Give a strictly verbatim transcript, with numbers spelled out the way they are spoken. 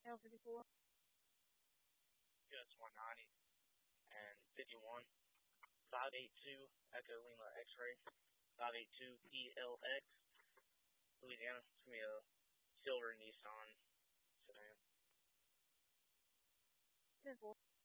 L fifty-four. U S one ninety and fifty-one. five eight two Echo Lima X-Ray. five eight two E L X. Louisiana. It's going to be a silver Nissan sedan. ten four.